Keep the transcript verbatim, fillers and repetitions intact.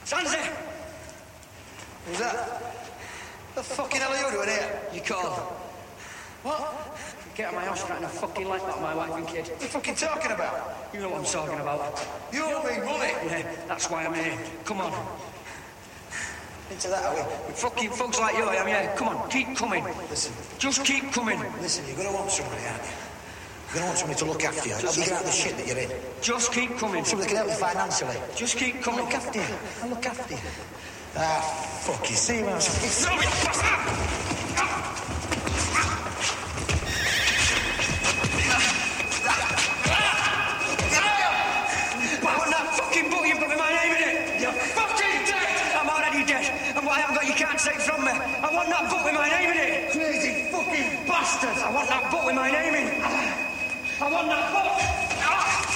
Tansy! Who's that? The fucking hell are you doing here? You call. What? Get out of my house right now, fucking like that, my wife and kid. What are you fucking talking about? You know what I'm talking about. You owe me money. Yeah, that's why I'm here. Come on. Into that, are we? With fucking folks like you, I am, yeah. Come on, keep coming. Listen. Just keep coming. Listen, you're gonna want somebody, aren't you? You're gonna want somebody to look after you. Help you get out of the shit that you're in. Just keep coming. Somebody that can help you financially. Just keep I'll coming. look after you. I'll look after you. Ah, fuck you. See you, man. Throw me, bastard! Take it from me. I want that book with my name in it. Crazy fucking Bastard! I want that book with my name in it. I want that book. Ah!